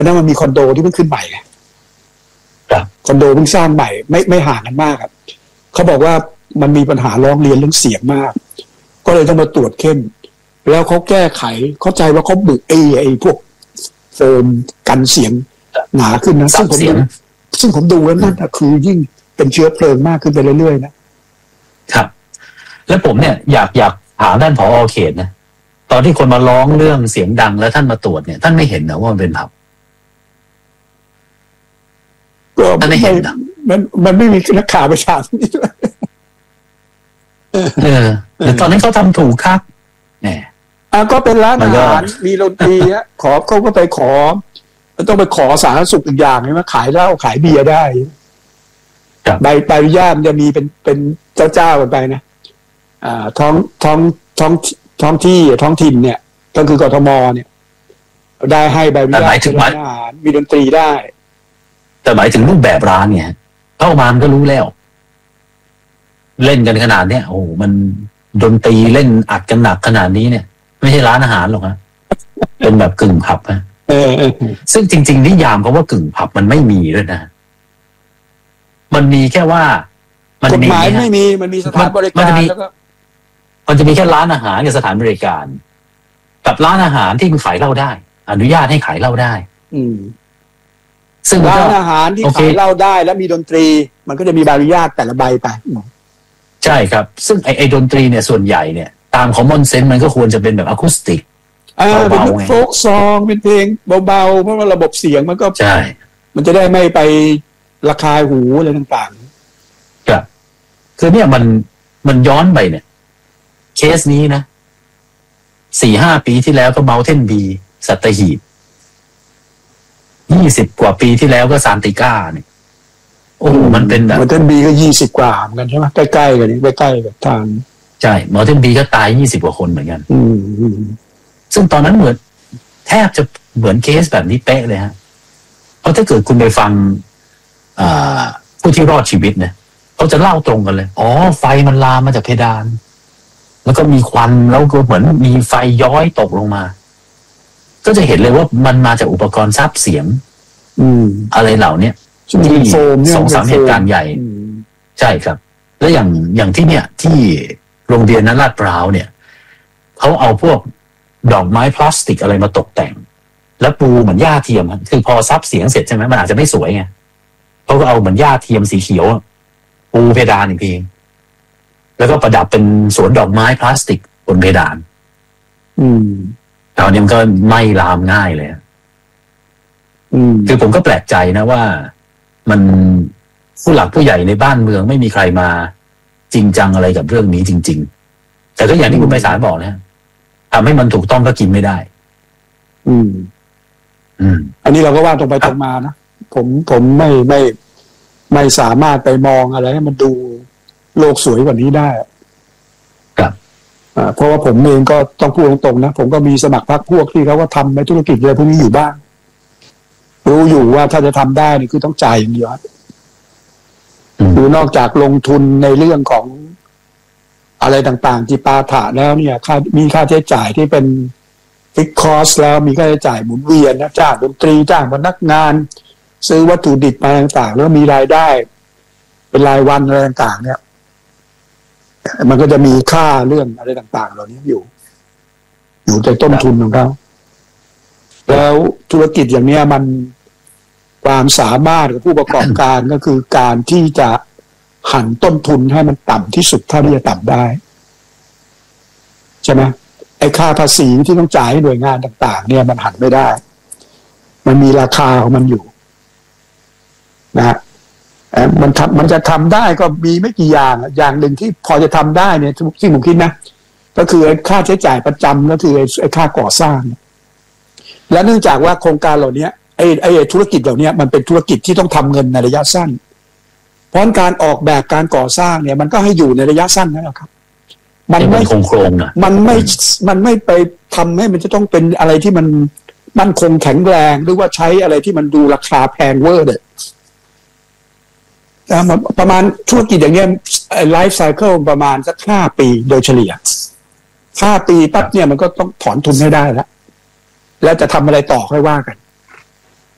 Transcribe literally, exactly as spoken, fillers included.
ราะนั้นมันมีคอนโดที่เพิ่งขึ้นใหม่ไงคอนโดเพิ่งสร้างใหม่ไม่ไม่ห่างกันมากครับเขาบอกว่ามันมีปัญหาร้องเรียนเรื่องเสียงมากก็เลยต้องมาตรวจเข้มแล้วเขาแก้ไขเข้าใจว่าเขาบึกไอ้ไอ้พวกโฟมกันเสียงหนาขึ้นนะซึ่งผมดูซึ่งผมดูแล้วนั่นคือยิ่งเป็นเชื้อเพลิงมากขึ้นไปเรื่อยๆนะครับแล้วผมเนี่ยอยากอยากถามท่านผอ.เขตนะตอนที่คนมาร้องเรื่องเสียงดังแล้วท่านมาตรวจเนี่ยท่านไม่เห็นนะว่ามันเป็นผับท่านไม่เห็นนะมันมันไม่มีนักข่าวประชาชนเออแต่ตอนนี้เขาทำถูกครับเนี่ยอ่ะก็เป็นร้านอาหารมีดนตรีอ่ะขอเขาก็ไปขอต้องไปขอสาธารณสุขอีกอย่างใช่ไหมขายเหล้าขายเบียร์ได้ใบใบอนุญาตมันจะมีเป็นเป็นเจ้าเจ้ากันไปนะอ่าท้องท้องท้องท้องที่ท้องถิ่นเนี่ยก็คือกทมเนี่ยได้ให้ใบอนุญาตร้านอาหารมีดนตรีได้แต่หมายถึงรูปแบบร้านเนี่ยเข้ามามันก็รู้แล้วเล่นกันขนาดเนี้ยโอ้โหมันดนตรีเล่นอัดกันหนักขนาดนี้เนี่ยไม่ใช่ร้านอาหารหรอกนะเป็นแบบกึ่งผับนะซึ่งจริงๆนิยามเขาว่ากึ่งผับมันไม่มีด้วยนะมันมีแค่ว่ามันกฎหมายไม่มีมันมีสถานบริการแล้วก็มันจะมีแค่ร้านอาหารกับสถานบริการกับร้านอาหารที่ขายเหล้าได้อนุญาตให้ขายเหล้าได้อืมซึ่งร้านอาหารที่ขายเหล้าได้แล้วมีดนตรีมันก็จะมีใบอนุญาตแต่ละใบไปใช่ครับซึ่งไอ้ไอ้ดนตรีเนี่ยส่วนใหญ่เนี่ยตามคอมมอนเซนส์มันก็ควรจะเป็นแบบอะคูสติกอ่าเป็นโฟล์กซองเป็นเพลงเบาๆเพราะว่าระบบเสียงมันก็ใช่มันจะได้ไม่ไประคายหูอะไรต่างๆครับคือเนี่ยมันมันย้อนไปเนี่ยเคสนี้นะสี่ห้าปีที่แล้วก็เมาเทนบีสัตหีบยี่สิบกว่าปีที่แล้วก็ซานติก้าเนี่ยโอ้มันเป็นแบบเมาเทนบีก็ยี่สิบกว่าเหมือนกันใช่ไหมใกล้ๆกันนี่ใกล้ๆกับทางใช่เมาเทนบีก็ตายยี่สิบกว่าคนเหมือนกันอืมซึ่งตอนนั้นเหมือนแทบจะเหมือนเคสแบบนี้เป๊ะเลยฮะเพราะถ้าเกิดคุณไปฟังผู้ที่รอดชีวิตเนี่ยเขาจะเล่าตรงกันเลยอ๋อไฟมันลามมาจากเพดานแล้วก็มีควันแล้วก็เหมือนมีไฟย้อยตกลงมาก็จะเห็นเลยว่ามันมาจากอุปกรณ์ซับเสียงอืมอะไรเหล่านี้ที่สองสามเหตุการณ์ใหญ่ใช่ครับแล้วอย่างอย่างที่เนี่ยที่โรงเรียนนั้นลาดพร้าวเนี่ยเขาเอาพวกดอกไม้พลาสติกอะไรมาตกแต่งแล้วปูเหมือนหญ้าเทียมคือพอซับเสียงเสร็จใช่ไหมมันอาจจะไม่สวยไงเขาก็เอาเหมือนหญ้าเทียมสีเขียวปูเพดานอีกทีแล้วก็ประดับเป็นสวนดอกไม้พลาสติกบนเพดานอืมตอนนี้มันก็ไหม้ลามง่ายเลยอืมคือผมก็แปลกใจนะว่ามันผู้หลักผู้ใหญ่ในบ้านเมืองไม่มีใครมาจริงจังอะไรกับเรื่องนี้จริงๆแต่ก็อย่างที่คุณไพศาลบอกนะทำให้มันถูกต้องก็กินไม่ได้อืมอืมอันนี้เราก็ว่าตรงไปตรงมานะผมผมไม่ไม่ไม่สามารถไปมองอะไรให้มันดูโลกสวยกว่านี้ได้ครับอ่าเพราะว่าผมเองก็ต้องพูดตรงๆนะผมก็มีสมัครพรรคพวกที่เขาก็ทำในธุรกิจอะไรพวกนี้อยู่บ้างรู้อยู่ว่าถ้าจะทำได้นี่คือต้องจ่ายอย่างเดียวคือนอกจากลงทุนในเรื่องของอะไรต่างๆจิปาถะแล้วเนี่ยค่ามีค่าใช้จ่ายที่เป็นฟิกคอสแล้วมีค่าใช้จ่ายหมุนเวียนนะจ้างดนตรีจ้างพนักงานซื้อวัตถุดิบมาต่างๆแล้วมีรายได้เป็นรายวันอะไรต่างๆเนี่ยมันก็จะมีค่าเรื่องอะไรต่างๆเหล่านี้อยู่อยู่ในต้นทุนของเขาแล้วธุรกิจอย่างนี้มันความสามารถของผู้ประกอบการก็คือการที่จะหันต้นทุนให้มันต่ำที่สุดเท่าที่จะต่ำได้ใช่ไหมไอ้ค่าภาษีที่ต้องจ่ายให้หน่วยงานต่างๆเนี่ยมันหันไม่ได้มันมีราคาของมันอยู่นะฮะมันทำมันจะทำได้ก็มีไม่กี่อย่างอย่างหนึ่งที่พอจะทำได้เนี่ยที่ผมคิดนะก็คือค่าใช้จ่ายประจำก็คือไอ้ค่าก่อสร้างและเนื่องจากว่าโครงการเหล่านี้ไอ้ไอ้ธุรกิจเหล่านี้มันเป็นธุรกิจที่ต้องทำเงินในระยะสั้นเพราะการออกแบบการก่อสร้างเนี่ยมันก็ให้อยู่ในระยะสั้นนั่นแหละครับมันไม่คงโครงนะมันไม่มันไม่ไปทำให้มันจะต้องเป็นอะไรที่มันมั่นคงแข็งแรงหรือว่าใช้อะไรที่มันดูราคาแพงเวอร์เลยประมาณธุรกิจอย่างเงี้ยไลฟ์ไซเคิลประมาณสักห้าปีโดยเฉลี่ยห้าปีปั๊บเนี่ยมันก็ต้องถอนทุนให้ได้แล้วแล้วจะทำอะไรต่อค่อยว่ากัน